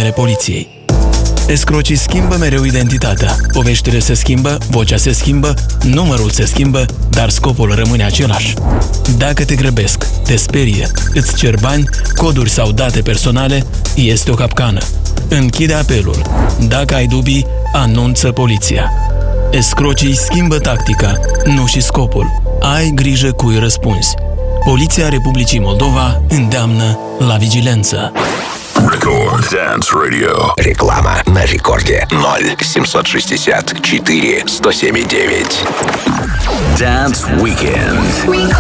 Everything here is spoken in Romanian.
numele poliției. Escrocii schimbă mereu identitatea. Poveștile se schimbă, vocea se schimbă, numărul se schimbă, dar scopul rămâne același. Dacă te grăbesc, te sperie, îți cer bani, coduri sau date personale, este o capcană. Închide apelul. Dacă ai dubii, anunță poliția. Escrocii schimbă tactica, nu și scopul. Ai grijă cui răspunzi. Poliția Republicii Moldova îndeamnă la vigilență. Record Dance Radio. Реклама на рекорде 0764 107,9. Dance Weekend.